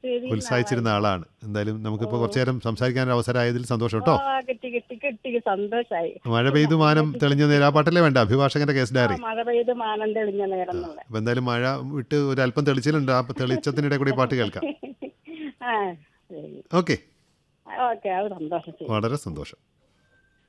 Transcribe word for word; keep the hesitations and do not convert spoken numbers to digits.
ഉത്സാഹിച്ചിരുന്ന ആളാണ്. എന്തായാലും നമുക്കിപ്പോൾ കുറച്ചു നേരം സംസാരിക്കാൻ ഒരു അവസരമായതിൽ സന്തോഷം കേട്ടോ. കിട്ടി കിട്ടി കിട്ടി സന്തോഷായി. മഴ പെയ്തു മാനം തെളിഞ്ഞ നേരം ആ പാട്ടല്ലേ വേണ്ട, അഭിഭാഷകന്റെ കേസ് ഡയറി. മഴ പെയ്ത് മാനം തെളിഞ്ഞ നേരം എന്നുള്ള. അപ്പൊ എന്തായാലും മഴ വിട്ട് ഒരു അല്പം തെളിച്ചിലുണ്ട്, ആ തെളിച്ചത്തിനിടെ കൂടി പാട്ട് കേൾക്കാം. ആ ശരി, ഓക്കെ, ഓക്കെ, അത് സന്തോഷം. വളരെ സന്തോഷം.